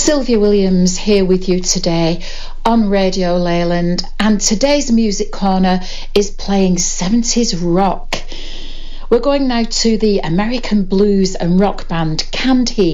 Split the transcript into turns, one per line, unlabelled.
Sylvia Williams here with you today on Radio Leyland, and today's Music Corner is playing 70s rock. We're going now to the American blues and rock band Canned Heat.